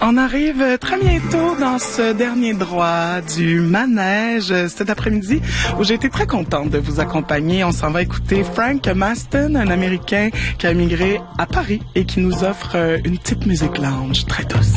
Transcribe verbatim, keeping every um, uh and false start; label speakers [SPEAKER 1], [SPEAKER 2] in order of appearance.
[SPEAKER 1] On arrive très bientôt dans ce dernier droit du manège cet après-midi où j'ai été très contente de vous accompagner. On s'en va écouter Frank Maston, un Américain qui a immigré à Paris et qui nous offre une petite musique lounge très douce.